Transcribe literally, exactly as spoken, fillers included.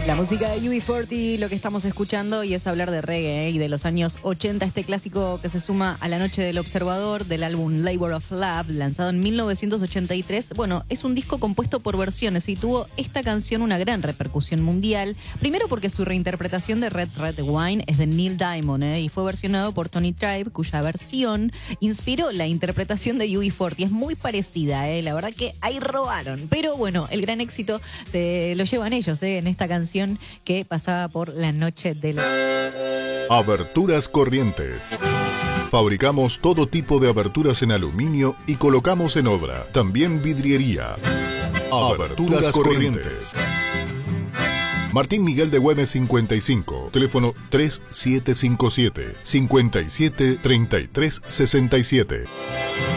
La música de U B cuarenta, lo que estamos escuchando, y es hablar de reggae, ¿eh? Y de los años ochenta, este clásico que se suma a La Noche del Observador, del álbum Labor of Love, lanzado en mil novecientos ochenta y tres. Bueno, es un disco compuesto por versiones y tuvo esta canción una gran repercusión mundial. Primero porque su reinterpretación de Red Red Wine es de Neil Diamond, ¿eh? Y fue versionado por Tony Tribe, cuya versión inspiró la interpretación de U B cuarenta. Es muy parecida, ¿eh? La verdad que ahí robaron. Pero bueno, el gran éxito se lo llevan ellos, ¿eh? En esta canción que pasaba por La Noche de la... Aberturas Corrientes. Fabricamos todo tipo de aberturas en aluminio y colocamos en obra. También vidriería. Aberturas Corrientes. Martín Miguel de Güemes cincuenta y cinco. Teléfono tres siete cinco siete, cinco siete, tres tres seis siete.